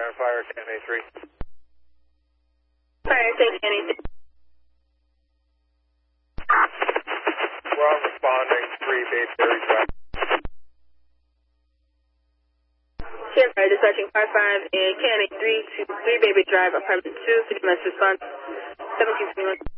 Fire, KMA 3. Fire, take anything. Well, responding, 3 Bayberry Drive. Sheriff Fire, dispatching 55 and KMA 3 to 3 Baby Drive, apartment 2, city mess response, 1721.